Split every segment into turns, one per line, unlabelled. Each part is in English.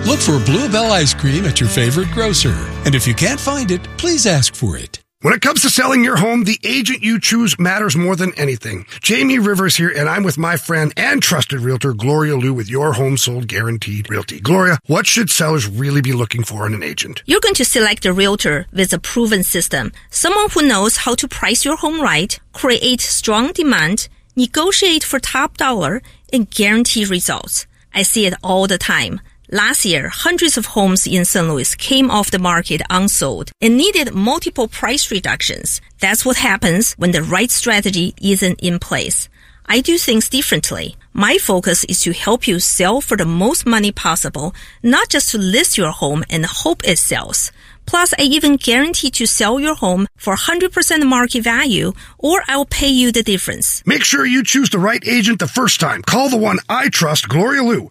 Look for Bluebell ice cream at your favorite grocer. And if you can't find it, please ask for it.
When it comes to selling your home, the agent you choose matters more than anything. Jamie Rivers here, and I'm with my friend and trusted realtor, Gloria Liu, with Your Home Sold Guaranteed Realty. Gloria, what should sellers really be looking for in an agent?
You're going to select a realtor with a proven system, someone who knows how to price your home right, create strong demand, negotiate for top dollar, and guarantee results. I see it all the time. Last year, hundreds of homes in St. Louis came off the market unsold and needed multiple price reductions. That's what happens when the right strategy isn't in place. I do things differently. My focus is to help you sell for the most money possible, not just to list your home and hope it sells. Plus, I even guarantee to sell your home for 100% market value, or I'll pay you the difference.
Make sure you choose the right agent the first time. Call the one I trust, Gloria Liu,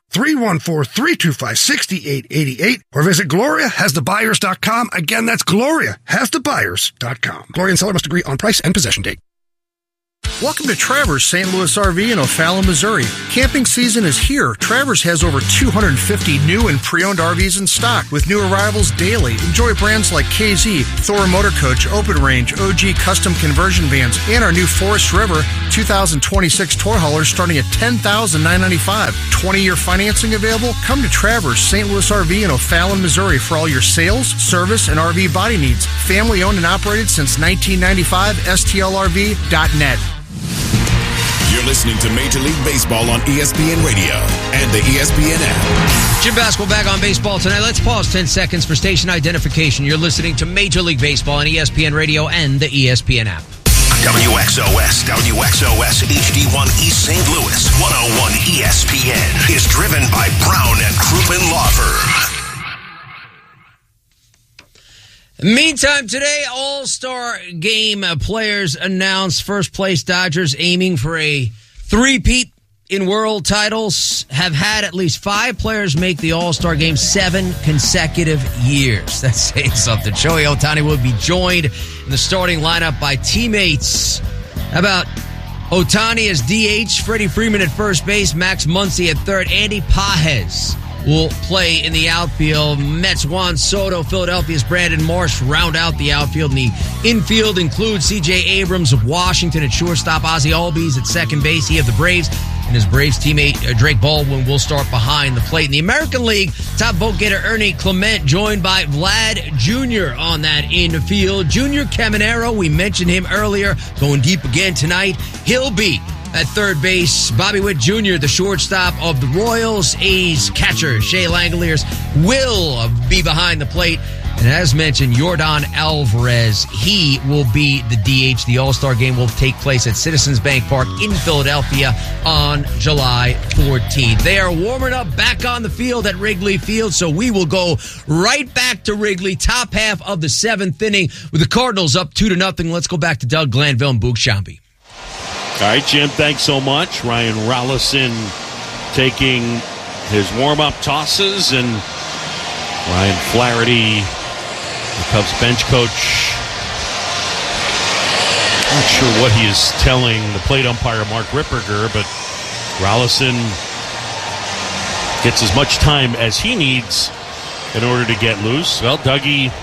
314-325-6888, or visit GloriaHasTheBuyers.com. Again, that's GloriaHasTheBuyers.com. Gloria and seller must agree on price and possession date.
Welcome to Travers St. Louis RV in O'Fallon, Missouri. Camping season is here. Travers has over 250 new and pre-owned RVs in stock with new arrivals daily. Enjoy brands like KZ, Thor Motor Coach, Open Range, OG Custom Conversion Vans, and our new Forest River 2026 toy haulers starting at $10,995. 20-year financing available? Come to Travers St. Louis RV in O'Fallon, Missouri for all your sales, service, and RV body needs. Family owned and operated since 1995. STLRV.net.
You're listening to Major League Baseball on ESPN Radio and the ESPN app.
Jim Basketball back on baseball tonight. Let's pause 10 seconds for station identification. You're listening to Major League Baseball on ESPN Radio and the ESPN app.
WXOS HD1 East St. Louis 101 ESPN is driven by Brown and Crouppen Law Firm.
Meantime, today, All-Star Game players announced. First place Dodgers aiming for a three-peat in world titles. Have had at least 5 players make the All-Star Game 7 consecutive years. That's saying something. Shohei Ohtani will be joined in the starting lineup by teammates. How about Ohtani as DH, Freddie Freeman at first base, Max Muncy at third, Andy Pages will play in the outfield. Mets Juan Soto, Philadelphia's Brandon Marsh round out the outfield. And the infield includes C.J. Abrams of Washington at shortstop, Ozzie Albies at second base, he of the Braves, and his Braves teammate Drake Baldwin will start behind the plate. In the American League, top vote getter Ernie Clement joined by Vlad Jr. on that infield. Junior Caminero, we mentioned him earlier, going deep again tonight. He'll be at third base. Bobby Witt Jr., the shortstop of the Royals. A's catcher Shea Langoliers will be behind the plate. And as mentioned, Yordan Alvarez, he will be the DH. The All-Star Game will take place at Citizens Bank Park in Philadelphia on July 14th. They are warming up back on the field at Wrigley Field, so we will go right back to Wrigley, top half of the 7th inning with the Cardinals up 2-0. Let's go back to Doug Glanville and Boog Sciambi.
All right, Jim, thanks so much. Ryan Rollison taking his warm-up tosses, and Ryan Flaherty, the Cubs bench coach, not sure what he is telling the plate umpire, Mark Ripperger, but Rollison gets as much time as he needs in order to get loose. Well, Dougie,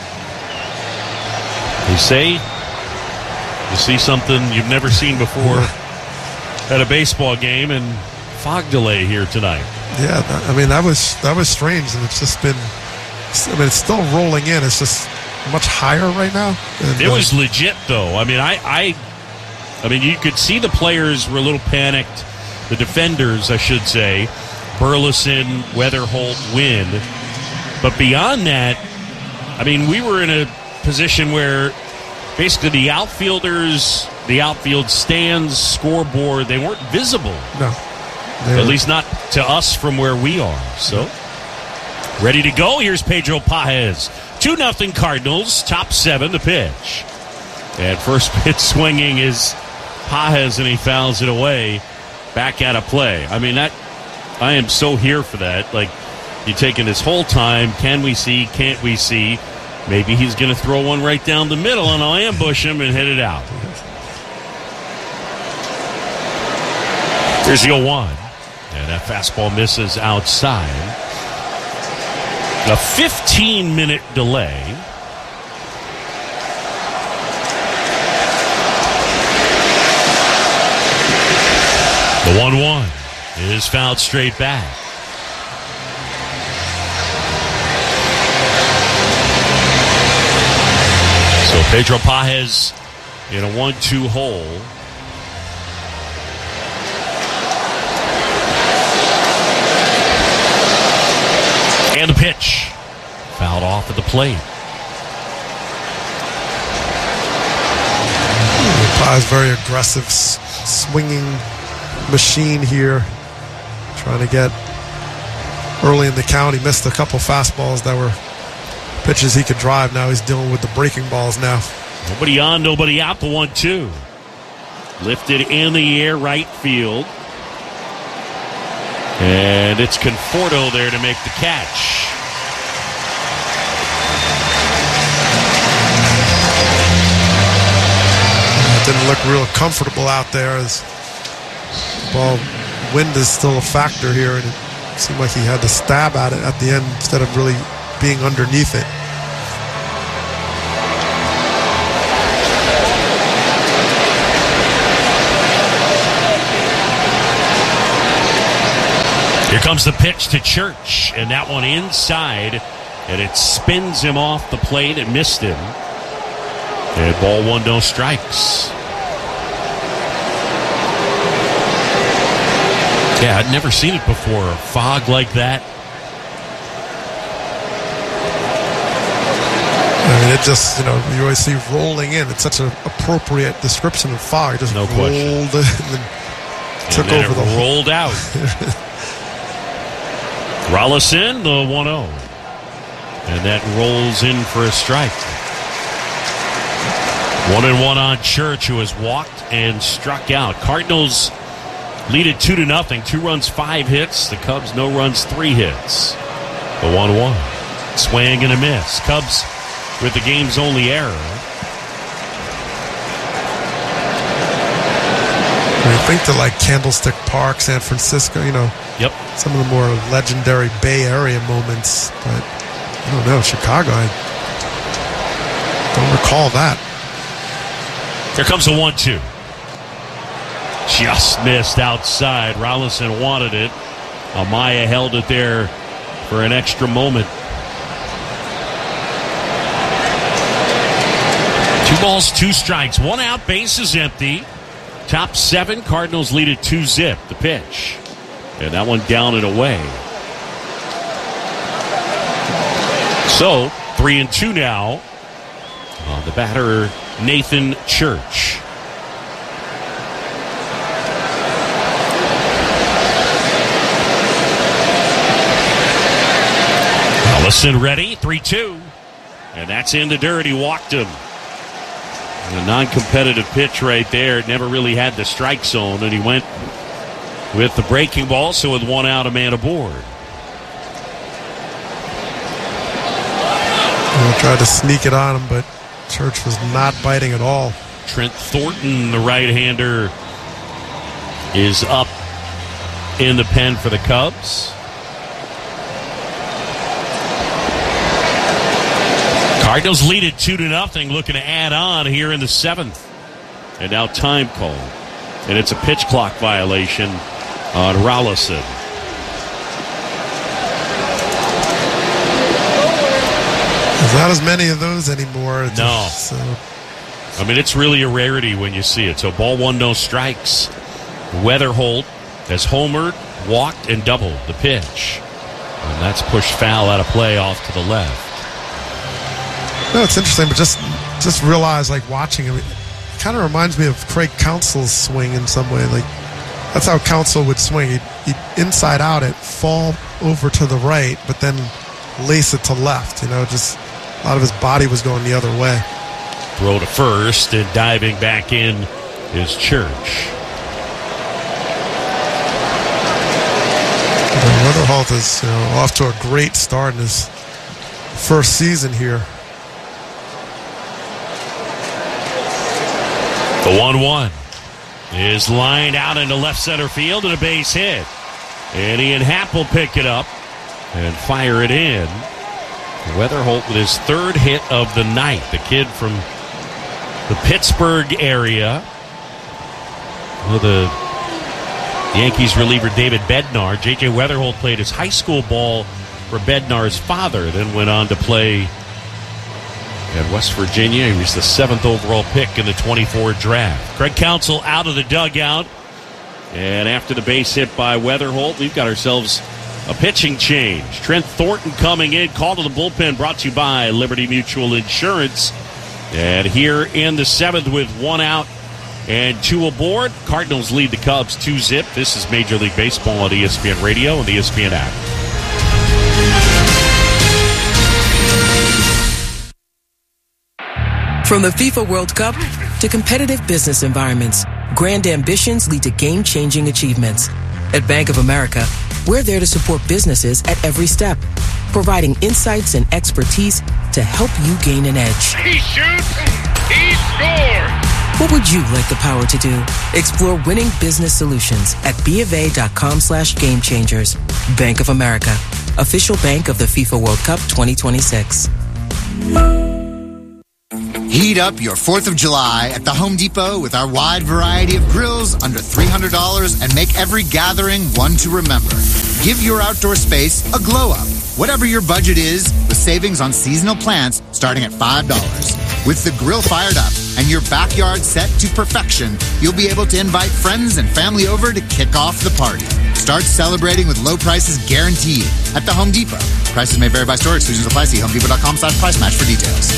they say, you see something you've never seen before at a baseball game, and fog delay here tonight.
Yeah, I mean, that was strange, and it's just been, I mean, it's still rolling in. It's just much higher right now.
It was legit, though. I mean, I mean, you could see the players were a little panicked. The defenders, I should say, Burleson, Weatherholt, Wynn. But beyond that, I mean, we were in a position where basically the outfielders, the outfield stands, scoreboard, they weren't visible.
No.
At least not to us from where we are. So, ready to go. Here's Pedro Pages. 2-0 Cardinals, top 7, the pitch. And first pitch swinging is Pages, and he fouls it away. Back out of play. I mean, that, I am so here for that. Like, you're taking this whole time. Can we see? Can't we see? Maybe he's going to throw one right down the middle, and I'll ambush him and hit it out. Here's the 0-1. And that fastball misses outside. A 15-minute delay. The 1-1 is fouled straight back. So Pedro Pages in a 1-2 hole. And the pitch. Fouled off at the plate.
Pages very aggressive, swinging machine here. Trying to get early in the count. He missed a couple fastballs that were pitches he could drive. Now he's dealing with the breaking balls now.
Nobody on, nobody out. The 1-2. Lifted in the air, right field. And it's Conforto there to make the catch.
It didn't look real comfortable out there as ball wind is still a factor here, and it seemed like he had to stab at it at the end instead of really being underneath it.
Here comes the pitch to Church, and that one inside, and it spins him off the plate. It missed him. And ball 1, no strikes. Yeah, I'd never seen it before. Fog like that.
I mean, it just, you always see rolling in. It's such an appropriate description of fog. It just
no
rolled
question.
In and then took over the
rolled out. Rollison, the 1-0. And that rolls in for a strike. 1-1 on Church, who has walked and struck out. Cardinals lead it 2-0. 2 runs, 5 hits. The Cubs, no runs, 3 hits. The 1-1. Swing and a miss. Cubs with the game's only error.
When you think to like Candlestick Park, San Francisco,
Yep.
Some of the more legendary Bay Area moments, but I don't know, Chicago, I don't recall that.
Here comes a 1-2. Just missed outside. Rollison wanted it. Amaya held it there for an extra moment. 2 balls, 2 strikes. 1 out, base is empty. Top 7, Cardinals lead it 2-0. The pitch. And that one down and away. So, 3-2 now. The batter, Nathan Church. Allison ready, 3-2. And that's in the dirt. He walked him. And a non-competitive pitch right there. Never really had the strike zone, and he went with the breaking ball, so with 1 out, a man aboard.
Tried to sneak it on him, but Church was not biting at all.
Trent Thornton, the right-hander, is up in the pen for the Cubs. Cardinals lead it 2-0, looking to add on here in the 7th. And now time call. And it's a pitch clock violation on Rollison.
There's not as many of those anymore.
No.
So.
I mean, it's really a rarity when you see it. So ball 1, no strikes. Weatherholt has homered, walked, and doubled the pitch. And that's pushed foul out of play off to the left.
No, it's interesting, but just realize, like, watching him, it kind of reminds me of Craig Counsell's swing in some way. Like, that's how Counsell would swing. He'd inside out it, fall over to the right, but then lace it to left. Just a lot of his body was going the other way.
Throw to first, and diving back in is Church.
Weatherholt is off to a great start in his first season here.
The 1-1 is lined out into left center field and a base hit. And Ian Happ will pick it up and fire it in. Weatherholt with his third hit of the night. The kid from the Pittsburgh area. The Yankees reliever David Bednar. J.J. Weatherholt played his high school ball for Bednar's father, then went on to play at West Virginia. He was the 7th overall pick in the 24 draft. Craig Counsell out of the dugout. And after the base hit by Weatherholt, we've got ourselves a pitching change. Trent Thornton coming in. Call to the bullpen brought to you by Liberty Mutual Insurance. And here in the 7th with 1 out and 2 aboard, Cardinals lead the Cubs 2-0. This is Major League Baseball on ESPN Radio and the ESPN app.
From the FIFA World Cup to competitive business environments, grand ambitions lead to game-changing achievements. At Bank of America, we're there to support businesses at every step, providing insights and expertise to help you gain an edge.
He shoots, he scores!
What would you like the power to do? Explore winning business solutions at BofA.com/gamechangers. Bank of America, official bank of the FIFA World Cup 2026.
Heat up your 4th of July at the Home Depot with our wide variety of grills under $300 and make every gathering one to remember. Give your outdoor space a glow up. Whatever your budget is, with savings on seasonal plants starting at $5. With the grill fired up and your backyard set to perfection, you'll be able to invite friends and family over to kick off the party. Start celebrating with low prices guaranteed at the Home Depot. Prices may vary by store. Exclusions apply. See HomeDepot.com/price match for details.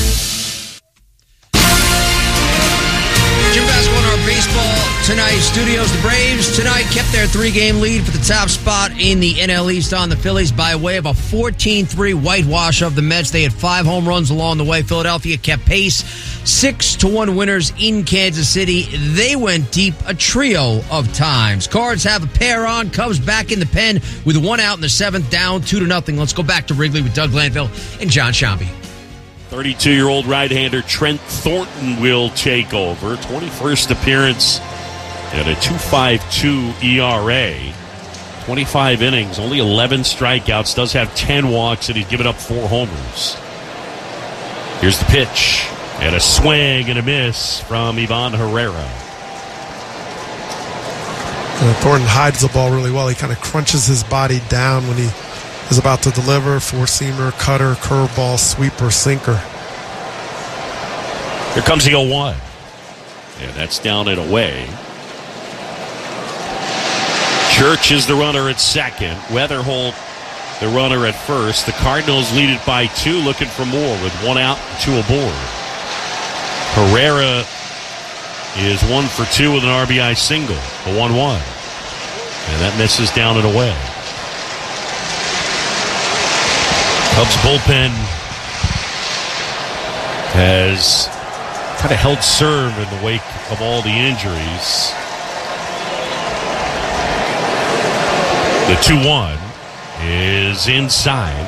Jim Basco in our Baseball Tonight studios. The Braves tonight kept their 3-game lead for the top spot in the NL East on the Phillies by way of a 14-3 whitewash of the Mets. They had 5 home runs along the way. Philadelphia kept pace. 6-1 winners in Kansas City. They went deep a trio of times. Cards have a pair on. Cubs back in the pen with 1 out in the 7th, down 2-0. Let's go back to Wrigley with Doug Glanville and John Shambi.
32-year-old right-hander Trent Thornton will take over. 21st appearance at a 2.52 ERA. 25 innings, only 11 strikeouts, does have 10 walks, and he's given up 4 homers. Here's the pitch, and a swing and a miss from Ivan Herrera.
Thornton hides the ball really well. He kind of crunches his body down when he is about to deliver. 4-seamer, cutter, curveball, sweeper, sinker.
Here comes the 0-1. And that's down and away. Church is the runner at second. Weatherholt the runner at first. The Cardinals lead it by 2, looking for more with 1 out and 2 aboard. Herrera is 1 for 2 with an RBI single. A 1-1. And that misses down and away. Cubs bullpen has kind of held serve in the wake of all the injuries. The 2-1 is inside.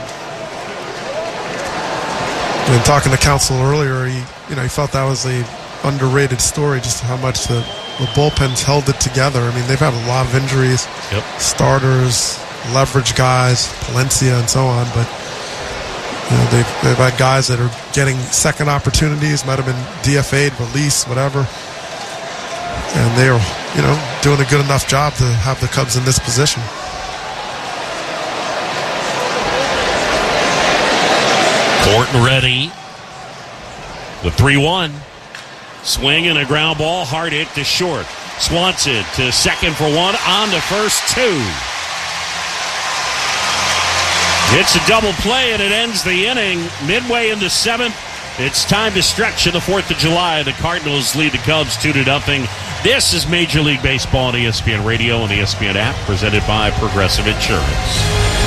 And talking to Counsell earlier, he felt that was a underrated story, just how much the bullpen's held it together. I mean, they've had a lot of injuries.
Yep.
Starters, leverage guys, Palencia and so on, but they've had guys that are getting second opportunities, might have been DFA'd, released, whatever. And they are, doing a good enough job to have the Cubs in this position.
Thornton ready. The 3-1. Swing and a ground ball. Hard hit to short. Swanson to second for 1. On to first 2. It's a double play, and it ends the inning. Midway in the 7th, it's time to stretch in the 4th of July. The Cardinals lead the Cubs 2-0. This is Major League Baseball on ESPN Radio and the ESPN app, presented by Progressive Insurance.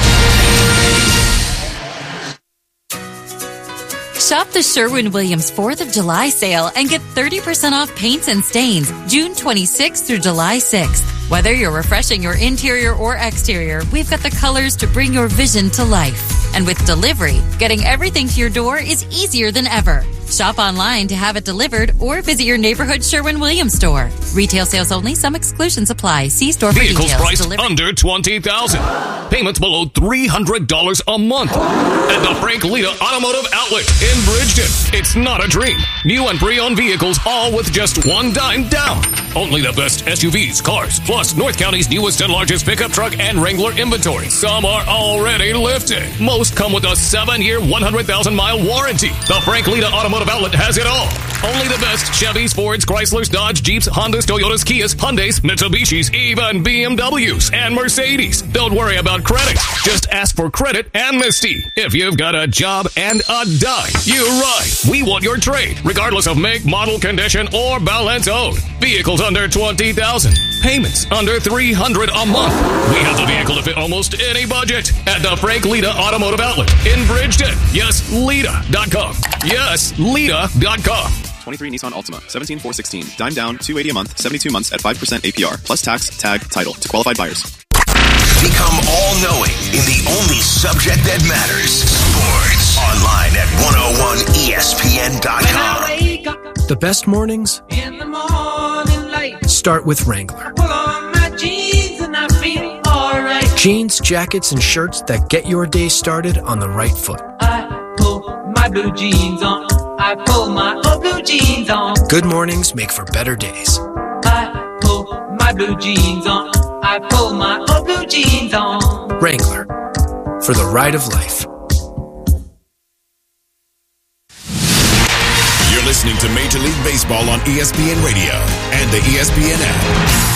Shop the Sherwin-Williams 4th of July sale and get 30% off paints and stains June 26th through July 6th. Whether you're refreshing your interior or exterior, we've got the colors to bring your vision to life. And with delivery, getting everything to your door is easier than ever. Shop online to have it delivered or visit your neighborhood Sherwin-Williams store. Retail sales only. Some exclusions apply. See store for
Vehicles
details.
priced under $20,000. Payments below $300 a month. At the Frank Lita Automotive Outlet in Bridgeton. It's not a dream. New and pre-owned vehicles, all with just $1 down. Only the best SUVs, cars, plus North County's newest and largest pickup truck and Wrangler inventory. Some are already lifted. Most come with a 7-year, 100,000-mile warranty. The Frank Lita Automotive Outlet has it all. Only the best Chevys, Fords, Chryslers, Dodge, Jeeps, Hondas, Toyotas, Kias, Hyundais, Mitsubishis, even BMWs and Mercedes. Don't worry about credit. Just ask for credit amnesty. If you've got a job and a dime, you're right. We want your trade, regardless of make, model, condition, or balance owed. Vehicles under $20,000. Payments under $300 a month. We have the vehicle to fit almost any budget at the Frank Lita Automotive Outlet in Bridgeton. Yes, Lita.com. Yes, Lita.com.
23 Nissan Altima, 17,416. Dime down, $280 a month, 72 months at 5% APR. Plus tax, tag, title to qualified buyers.
Become all-knowing in the only subject that matters. Sports. Online at 101ESPN.com.
The best mornings
in the morning light.
Start with Wrangler.
Pull on my jeans and I feel alright.
Jeans, jackets, and shirts that get your day started on the right foot.
I pull my blue jeans on. I pull my old blue jeans on.
Good mornings make for better days.
I pull my blue jeans on. I pull my old blue jeans on.
Wrangler, for the ride of life.
You're listening to Major League Baseball on ESPN Radio and the ESPN app.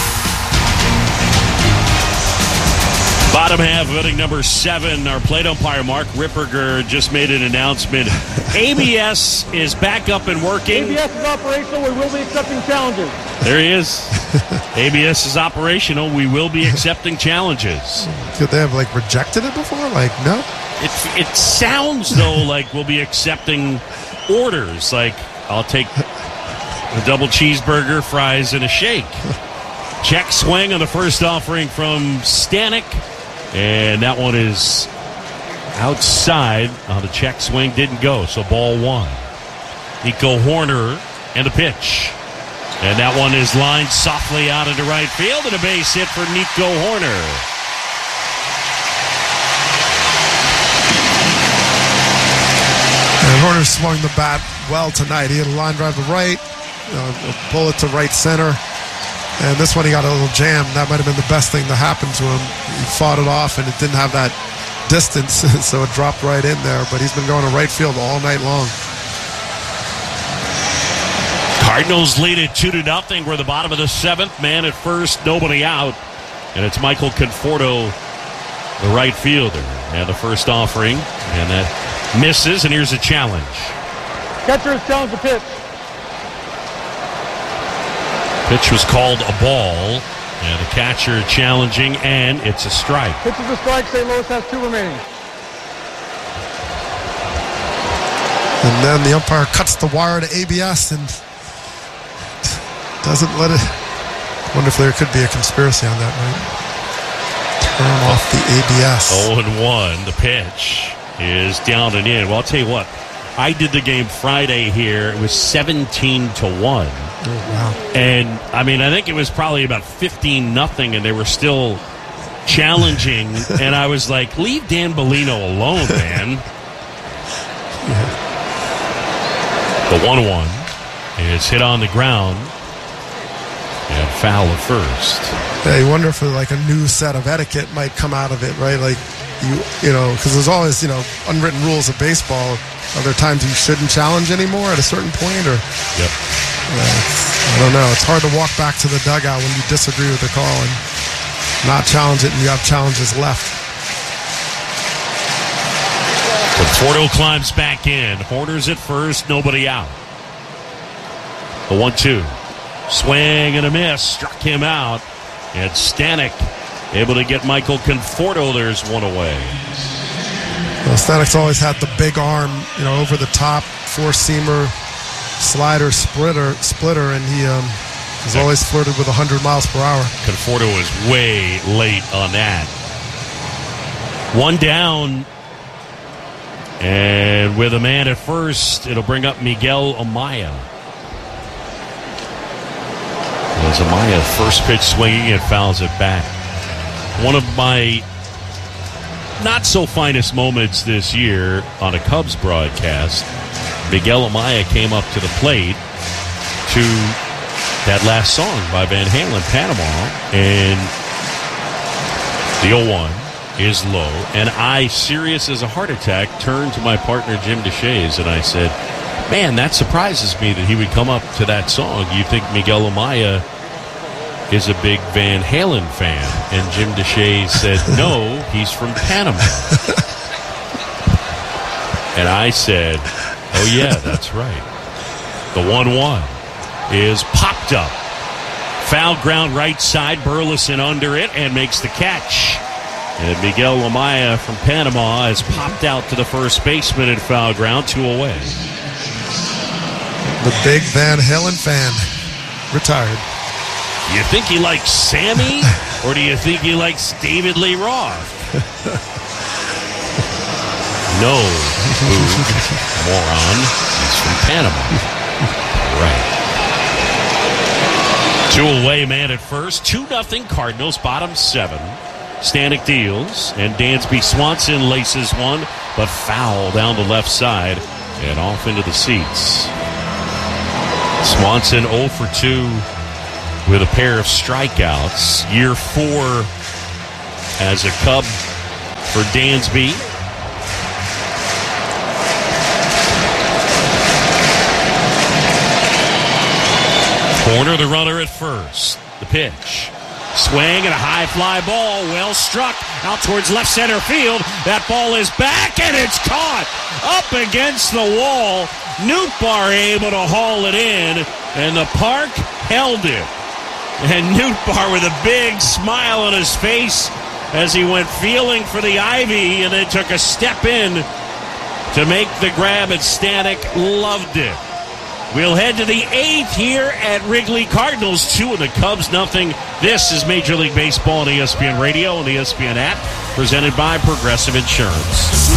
Bottom half of inning number 7, our plate umpire Mark Ripperger just made an announcement. ABS is back up and working.
ABS is operational. We will be accepting challenges.
There he is. ABS is operational. We will be accepting challenges.
Could they have rejected it before? No.
It sounds though like we'll be accepting orders. I'll take a double cheeseburger, fries, and a shake. Check swing on the first offering from Stanek. And that one is outside. The check swing didn't go, so ball 1. Nico Horner and the pitch. And that one is lined softly out into right field, and a base hit for Nico Horner.
And Horner swung the bat well tonight. He had a line drive to right, a bullet to right center. And this one he got a little jam. That might have been the best thing to happen to him. He fought it off, and it didn't have that distance, so it dropped right in there. But he's been going to right field all night long.
Cardinals lead it 2-0. We're at the bottom of the 7th. Man at first, nobody out. And it's Michael Conforto, the right fielder. And the first offering, and that misses, and here's a challenge.
Catcher has challenged the pitch.
Pitch was called a ball, and the catcher challenging, and it's a strike.
Pitch is a strike. St. Louis has 2 remaining.
And then the umpire cuts the wire to ABS and doesn't let it. I wonder if there could be a conspiracy on that, right? Turn off the ABS.
0-1. The pitch is down and in. Well, I'll tell you what. I did the game Friday here. It was 17-1.
Oh, wow.
And, I think it was probably about 15-0, and they were still challenging. And I was like, leave Dan Bellino alone, man.
Yeah.
The 1-1 is hit on the ground. And foul at first.
Yeah, you wonder if a new set of etiquette might come out of it, right? Because there's always, unwritten rules of baseball. Are there times you shouldn't challenge anymore at a certain point? Or
yep.
I don't know. It's hard to walk back to the dugout when you disagree with the call and not challenge it, and you have challenges left.
Conforto climbs back in. Horner's at first, nobody out. The 1-2. Swing and a miss. Struck him out. And Stanek able to get Michael Conforto. There's one away.
Well, Stanek's always had the big arm, over the top, four-seamer, slider, splitter, and he has always flirted with 100 miles per hour.
Conforto is way late on that. One down And with a man at first, it'll bring up Miguel Amaya. As Amaya, first pitch swinging, and fouls it back. One of my not so finest moments this year on a Cubs broadcast, Miguel Amaya came up to the plate to that last song by Van Halen, Panama, and the 0-1 is low, and I, serious as a heart attack, turned to my partner Jim Deshaies and I said, man, that surprises me that he would come up to that song. You think Miguel Amaya is a big Van Halen fan? And Jim Deshaies said, no, he's from Panama. And I said, oh yeah, that's right. The 1-1 is popped up. Foul ground right side, Burleson under it and makes the catch. And Miguel Amaya from Panama has popped out to the first baseman at foul ground, 2 away.
The big Van Halen fan, retired.
Do you think he likes Sammy, or do you think he likes David Lee Roth? No, moron. He's from Panama. Right. 2 away, man at first. 2-0 Cardinals, bottom 7. Stanek deals, and Dansby Swanson laces one, but foul down the left side and off into the seats. Swanson 0 for 2 with a pair of strikeouts. Year 4 as a Cub for Dansby. Corner the runner at first. The pitch. Swing and a high fly ball, well struck out towards left center field. That ball is back and it's caught up against the wall. Nootbaar able to haul it in, and the park held it. And Nootbaar with a big smile on his face as he went feeling for the ivy and then took a step in to make the grab, and Stanek loved it. We'll head to the 8th here at Wrigley. Cardinals 2 and the Cubs 0. This is Major League Baseball on ESPN Radio and the ESPN app, presented by Progressive Insurance.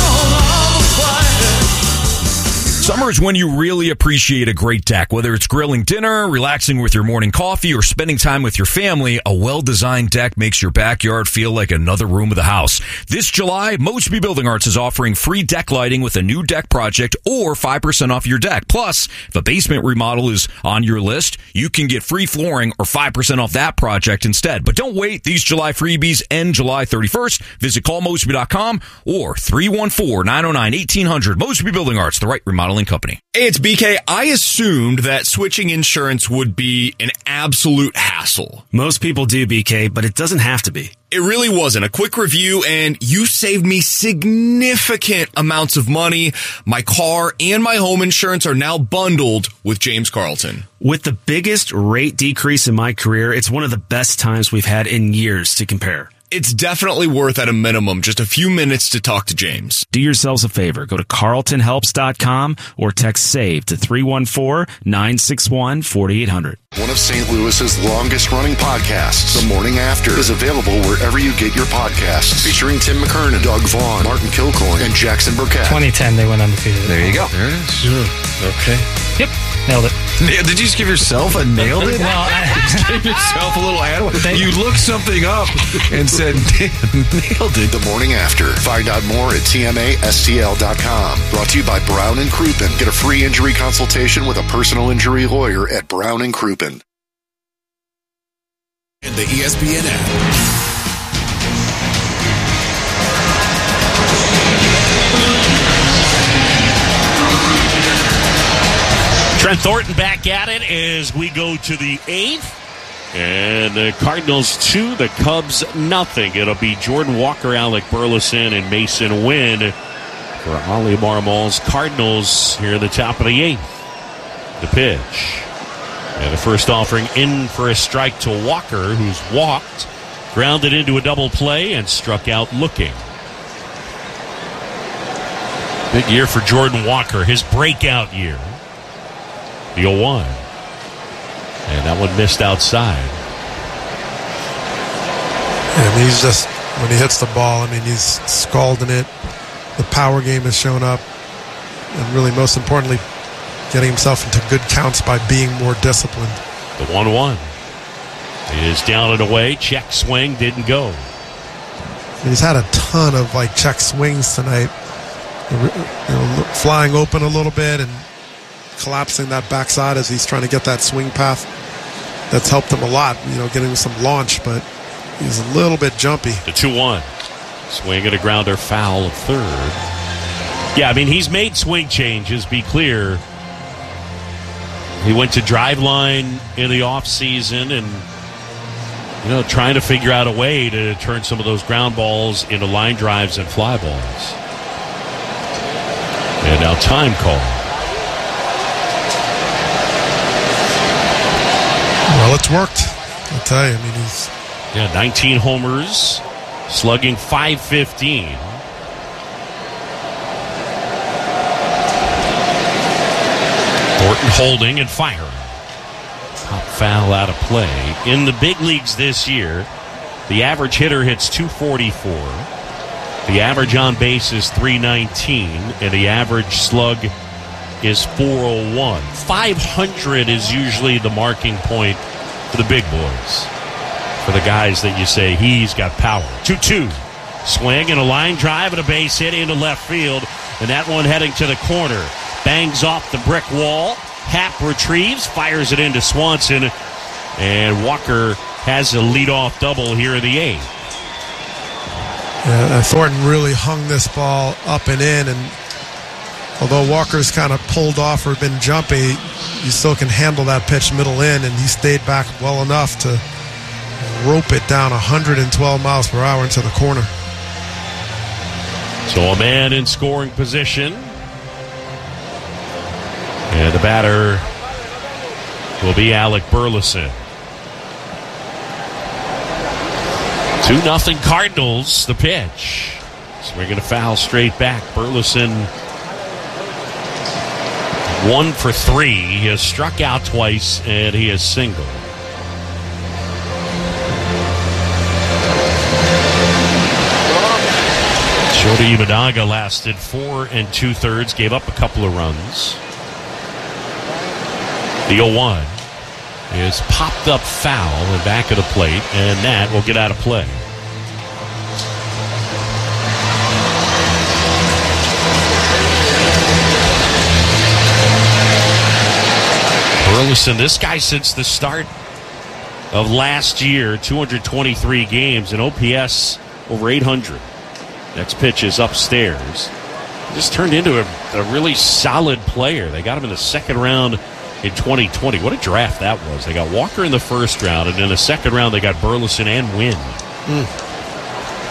Summer is when you really appreciate a great deck. Whether it's grilling dinner, relaxing with your morning coffee, or spending time with your family, a well-designed deck makes your backyard feel like another room of the house. This July, Mosby Building Arts is offering free deck lighting with a new deck project or 5% off your deck. Plus, if a basement remodel is on your list, you can get free flooring or 5% off that project instead. But don't wait. These July freebies end July 31st. Visit callmosby.com or 314-909-1800. Mosby Building Arts, the right remodeling company.
Hey, it's BK. I assumed that switching insurance would be an absolute hassle.
Most people do, BK, but it doesn't have to be.
It really wasn't. A quick review, and you saved me significant amounts of money. My car and my home insurance are now bundled with James Carlton.
With the biggest rate decrease in my career, it's one of the best times we've had in years to compare.
It's definitely worth, at a minimum, just a few minutes to talk to James.
Do yourselves a favor. Go to carltonhelps.com or text SAVE to 314-961-4800.
One of St. Louis's longest-running podcasts, The Morning After, is available wherever you get your podcasts. Featuring Tim McKernan, Doug Vaughn, Martin Kilcoyne, and Jackson Burkett.
2010, they went undefeated.
There you go.
There it is.
Okay. Yep. Nailed it.
Did you just give yourself a nailed it?
Well,
just give yourself a little ad. You looked something up and said, nailed it.
The Morning After. Find out more at TMASTL.com. Brought to you by Brown & Crouppen. Get a free injury consultation with a personal injury lawyer at Brown & Crouppen.
And the ESPN app.
Trent Thornton back at it as we go to the 8th. And the Cardinals 2, the Cubs nothing. It'll be Jordan Walker, Alec Burleson, and Mason Wynn for Oli Marmol's Cardinals here at the top of the 8th. The pitch. And the first offering in for a strike to Walker, who's walked, grounded into a double play, and struck out looking. Big year for Jordan Walker, his breakout year. The 0-1. And that one missed outside.
Yeah, I mean, he's just, when he hits the ball, I mean, he's scalding it. The power game has shown up. And really, most importantly, getting himself into good counts by being more disciplined.
The 1-1 is down and away. Check swing didn't go.
And he's had a ton of check swings tonight. Flying open a little bit and collapsing that backside as he's trying to get that swing path. That's helped him a lot, getting some launch, but he's a little bit jumpy.
The 2-1. Swing and a grounder foul of third. Yeah, I mean, he's made swing changes, be clear. He went to drive line in the offseason and, trying to figure out a way to turn some of those ground balls into line drives and fly balls. And now time call.
Well, it's worked. I'll tell you. I mean, he's
19 homers, slugging .515. Thornton holding and firing. Pop foul out of play. In the big leagues this year, the average hitter hits .244. The average on base is .319, and the average slug is .401. 500 is usually the marking point for the big boys. For the guys that you say, he's got power. 2-2. Swing and a line drive and a base hit into left field, and that one heading to the corner. Bangs off the brick wall. Happ retrieves, fires it into Swanson, and Walker has a leadoff double here in the eighth.
Yeah, Thornton really hung this ball up and in, and although Walker's kind of pulled off or been jumpy, you still can handle that pitch middle in, and he stayed back well enough to rope it down 112 miles per hour into the corner.
So a man in scoring position. And the batter will be Alec Burleson. 2-0 Cardinals, the pitch. Swinging a foul straight back. Burleson 1 for 3. He has struck out twice, and he has singled. Shota Imanaga lasted 4 2/3, gave up a couple of runs. The 0-1 is popped up foul and back of the plate, and that will get out of play. Burleson, this guy since the start of last year, 223 games, and OPS over 800. Next pitch is upstairs. He just turned into a really solid player. They got him in the second round in 2020. What a draft that was. They got Walker in the first round, and in the second round they got Burleson and Wynn.